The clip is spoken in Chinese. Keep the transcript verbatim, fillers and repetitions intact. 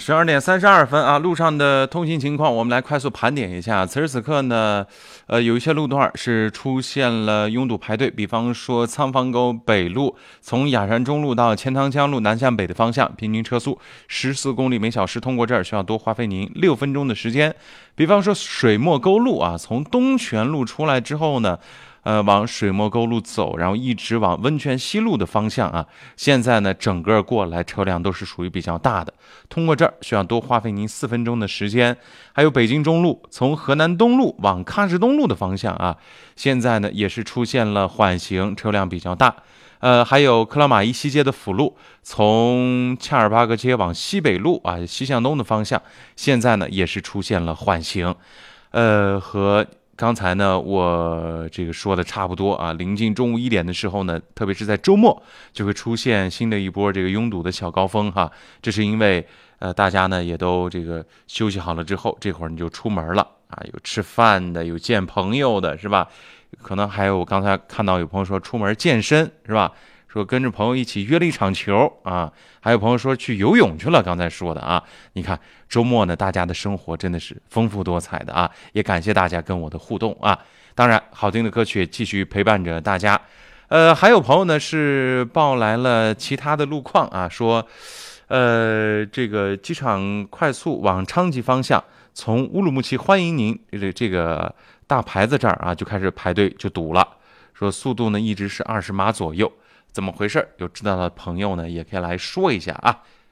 十二点三十二分啊，路上的通行情况，我们来快速盘点一下。此时此刻呢，呃，有一些路段是出现了拥堵排队，比方说仓房沟北路，从雅山中路到钱塘江路南向北的方向，平均车速十四公里每小时，通过这儿需要多花费您六分钟的时间。比方说水墨沟路啊，从东泉路出来之后呢。呃，往水墨沟路走，然后一直往温泉西路的方向啊。现在呢，整个过来车辆都是属于比较大的，通过这儿需要多花费您四分钟的时间。还有北京中路，从河南东路往喀什东路的方向啊，现在呢也是出现了缓行，车辆比较大。呃，还有克拉玛依西街的辅路，从恰尔巴格街往西北路啊，西向东的方向，现在呢也是出现了缓行。呃，和刚才呢，我这个说的差不多啊，临近中午一点的时候呢，特别是在周末，就会出现新的一波这个拥堵的小高峰哈。这是因为呃，大家呢也都这个休息好了之后，这会儿你就出门了啊，有吃饭的，有见朋友的，是吧？可能还有我刚才看到有朋友说出门健身，是吧？说跟着朋友一起约了一场球啊，还有朋友说去游泳去了。刚才说的啊，你看周末呢，大家的生活真的是丰富多彩的啊，也感谢大家跟我的互动啊。当然，好听的歌曲也继续陪伴着大家。呃，还有朋友呢是报来了其他的路况啊，说，呃，这个机场快速往昌吉方向，从乌鲁木齐欢迎您这这个大牌子这儿啊就开始排队就堵了，说速度呢一直是二十码左右。怎么回事？有知道的朋友呢，也可以来说一下啊。